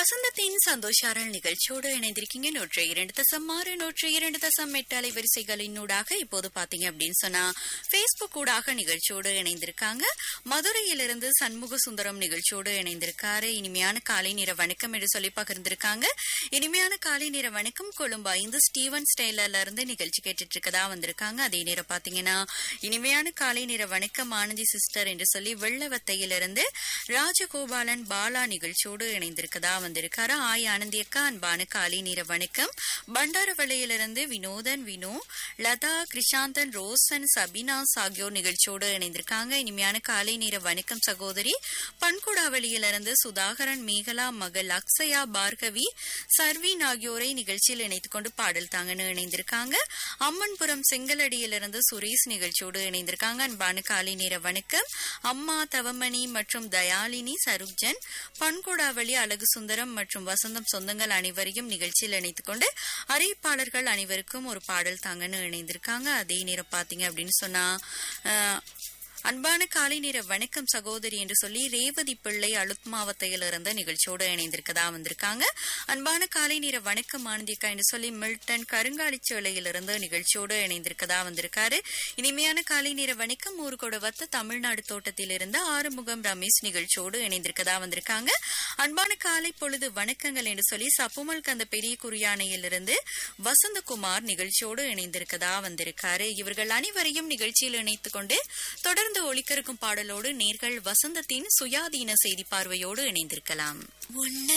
வசந்தத்தின் சந்தோஷாரல் நிகழ்ச்சியோடு இணைந்திருக்கீங்க 102.6 102.8 அலைவரிசைகளினூடாக இப்போது பாத்தீங்க அப்படின்னு சொன்னா Facebook ஊடாக நிகழ்ச்சியோடு இணைந்திருக்காங்க. மதுரையிலிருந்து சண்முக சுந்தரம் நிகழ்ச்சியோடு இணைந்திருக்காரு. இனிமையான காலை நேர வணக்கம் என்று சொல்லி பகிர்ந்திருக்காங்க. இனிமையான காலை நேர வணக்கம் கொழும்பு 5 ஸ்டீவன் ஸ்டைலர்ல இருந்து நிகழ்ச்சி கேட்டுட்டு இருக்கதா வந்திருக்காங்க. அதே நேரம் பாத்தீங்கன்னா இனிமையான காலை நேர வணக்கம் ஆனந்தி சிஸ்டர் என்று சொல்லி வெள்ளவத்தையிலிருந்து ராஜகோபாலன் பாலா நிகழ்ச்சியோடு இணைந்திருக்கதா வந்திருக்காரு. ஆய் ஆனந்தி அக்கா அன்பான காலை நேர வணக்கம். பண்டாரவளையிலிருந்து வினோதன் வினோ லதா கிருஷாந்தன் ரோசன் சபினாஸ் ஆகியோர் நிகழ்ச்சியோடு இணைந்திருக்காங்க. இனிமையான காலை நேர வணக்கம் சகோதரி. பன்குடாவளியிலிருந்து சுதாகரன் மேகலா மகள் அக்ஷயா பார்கவி சர்வீன் ஆகியோரை நிகழ்ச்சியில் இணைத்துக் கொண்டு பாடல் தாங்கன்னு இணைந்திருக்காங்க. அம்மன்புரம் செங்கலடியிலிருந்து சுரேஷ் நிகழ்ச்சியோடு இணைந்திருக்காங்க. அன்பான காலை நேர வணக்கம். அம்மா தவமணி மற்றும் தயாலினி சருப்ஜன் பன்குடாவளி அழகு சுந்தரம் மற்றும் வசந்தம் சொந்தங்கள் அனைவரையும் நிகழ்ச்சியில் இணைத்துக் கொண்டு அறிவிப்பாளர்கள் அனைவருக்கும் ஒரு பாடல் தாங்கன்னு இணைந்திருக்காங்க. அதே நேரம் பாத்தீங்க அப்படின்னு சொன்னா அன்பான காலை நேர வணக்கம் சகோதரி என்று சொல்லி ரேவதி பிள்ளை அழுத் மாவட்டத்தில் இருந்த நிகழ்ச்சியோடு இணைந்திருக்கதா வந்திருக்காங்க. அன்பான காலை நேர வணக்கம் ஆனந்திக்கா என்று சொல்லி மில்டன் கருங்காலிச்சோலையிலிருந்து நிகழ்ச்சியோடு இணைந்திருக்கதா வந்திருக்காரு. இனிமையான காலை நேர வணக்கம் ஊருகோட வத்த தமிழ்நாடு தோட்டத்திலிருந்து ஆறுமுகம் ரமேஷ் நிகழ்ச்சியோடு இணைந்திருக்கதா வந்திருக்காங்க. அன்பான காலை பொழுது வணக்கங்கள் என்று சொல்லி சப்புமல் கந்த பெரிய குறியானையிலிருந்து வசந்தகுமார் நிகழ்ச்சியோடு இணைந்திருக்கதா வந்திருக்காரு. இவர்கள் அனைவரையும் நிகழ்ச்சியில் இணைத்துக் கொண்டு தொடர்ந்து ஒலிக்கருக்கும் பாடலோடு நேர்கள் வசந்தத்தின் சுயாதீன செய்தி பார்வையோடு இணைந்திருக்கலாம்.